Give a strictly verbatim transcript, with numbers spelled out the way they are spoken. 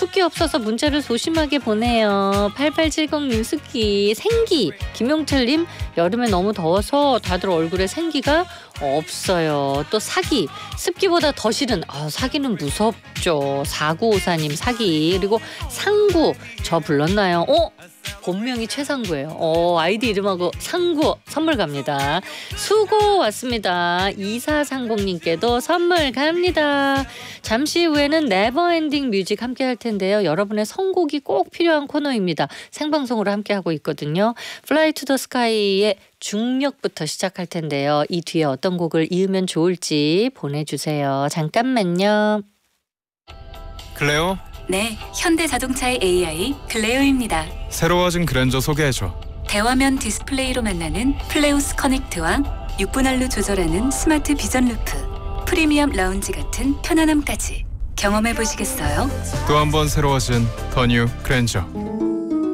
숫기 없어서 문자를 소심하게 보내요. 팔팔칠공님 숫기. 생기. 김용철님 여름에 너무 더워서 다들 얼굴에 생기가 없어요. 또 사기. 습기보다 더 싫은 아, 사기는 무섭죠. 사구오사님 사기. 그리고 상구. 저 불렀나요? 어? 본명이 최상구예요. 어, 아이디 이름하고 상구 선물 갑니다. 수고 왔습니다. 이사삼공님께도 선물 갑니다. 잠시 후에는 네버엔딩 뮤직 함께 할 텐데요. 여러분의 선곡이 꼭 필요한 코너입니다. 생방송으로 함께 하고 있거든요. Fly to the Sky의 중력부터 시작할 텐데요. 이 뒤에 어떤 곡을 이으면 좋을지 보내주세요. 잠깐만요. 클레오? 네, 현대자동차의 에이아이 클레오입니다. 새로워진 그랜저 소개해줘. 대화면 디스플레이로 만나는 플레우스 커넥트와 육 분할로 조절하는 스마트 비전 루프, 프리미엄 라운지 같은 편안함까지 경험해 보시겠어요? 또 한 번 새로워진 더 뉴 그랜저.